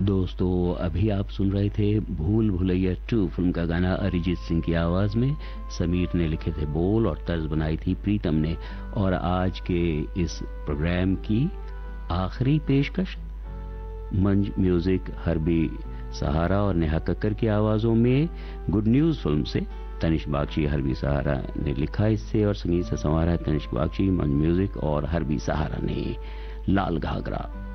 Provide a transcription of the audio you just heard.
दोस्तों, अभी आप सुन रहे थे भूल भुलैया 2 फिल्म का गाना अरिजीत सिंह की आवाज में। समीर ने लिखे थे बोल और तर्ज बनाई थी प्रीतम ने। और आज के इस प्रोग्राम की आखिरी पेशकश मंज म्यूजिक हरबी सहारा और नेहा कक्कर की आवाजों में गुड न्यूज फिल्म से तनिष्क बागची हरबी सहारा ने लिखा इससे और संगीत से संवारा तनिष्क बागची, मंज म्यूजिक और हरबी सहारा ने। लाल घाघरा।